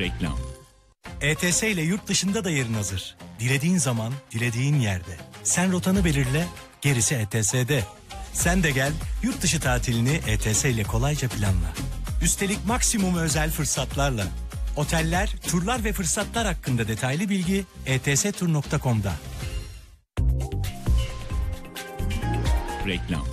Reklam. ETS ile yurt dışında da yerin hazır. Dilediğin zaman, dilediğin yerde. Sen rotanı belirle, gerisi ETS'de. Sen de gel, yurt dışı tatilini ETS ile kolayca planla. Üstelik maksimum özel fırsatlarla. Oteller, turlar ve fırsatlar hakkında detaylı bilgi etstur.com'da. Reklam.